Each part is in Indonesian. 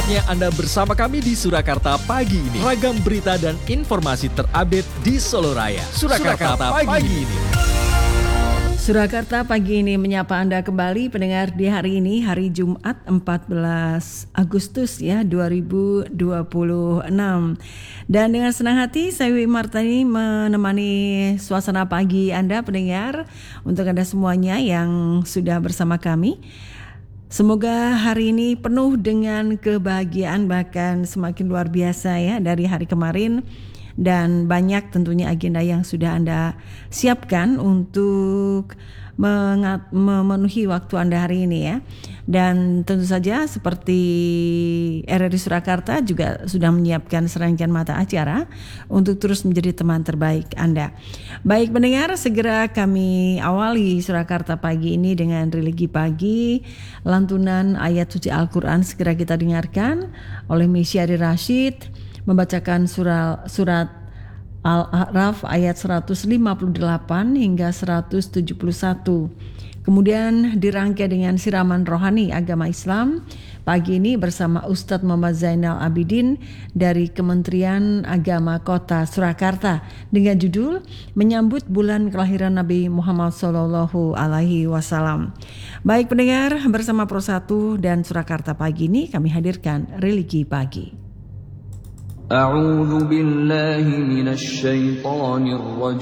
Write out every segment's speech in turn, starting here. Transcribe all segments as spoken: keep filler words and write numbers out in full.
Saatnya Anda bersama kami di Surakarta pagi ini. Ragam berita dan informasi terupdate di Solo Raya. Surakarta, Surakarta pagi, pagi ini. Surakarta pagi ini menyapa Anda kembali pendengar di hari ini, hari Jumat empat belas Agustus ya dua ribu dua puluh enam. Dan dengan senang hati saya Wi Martani menemani suasana pagi Anda pendengar untuk Anda semuanya yang sudah bersama kami. Semoga hari ini penuh dengan kebahagiaan, bahkan semakin luar biasa ya dari hari kemarin. Dan banyak tentunya agenda yang sudah Anda siapkan untuk mengat- memenuhi waktu Anda hari ini ya. Dan tentu saja seperti R R I Surakarta juga sudah menyiapkan serangkaian mata acara untuk terus menjadi teman terbaik Anda. Baik pendengar, segera kami awali Surakarta pagi ini dengan religi pagi. Lantunan ayat suci Al-Quran segera kita dengarkan oleh Misyari Rashid membacakan surat, surat Al-A'raf ayat seratus lima puluh delapan hingga seratus tujuh puluh satu. Kemudian dirangkai dengan siraman rohani agama Islam pagi ini bersama Ustadz Muhammad Zainal Abidin dari Kementerian Agama Kota Surakarta dengan judul Menyambut Bulan Kelahiran Nabi Muhammad Sallallahu Alaihi Wasallam. Baik pendengar, bersama Pro satu dan Surakarta pagi ini kami hadirkan religi pagi. A'udzu billahi minasy syaithanir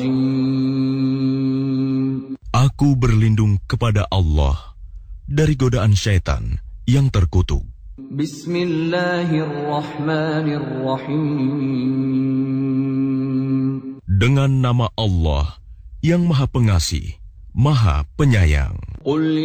rajim. Aku berlindung kepada Allah dari godaan syaitan yang terkutuk. Bismillahirrahmanirrahim. Dengan nama Allah yang Maha Pengasih, Maha Penyayang. Qul